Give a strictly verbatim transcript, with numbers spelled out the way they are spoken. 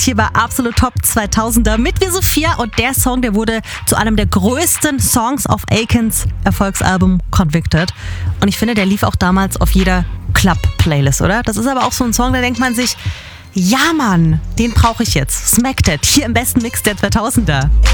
hier bei Absolut Top zweitausender mit Wir Sophia und der Song, der wurde zu einem der größten Songs auf Akons Erfolgsalbum Convicted. Und ich finde, der lief auch damals auf jeder Club-Playlist, oder? Das ist aber auch so ein Song, da denkt man sich, ja Mann, den brauche ich jetzt. Smack That, hier im besten Mix der zweitausender.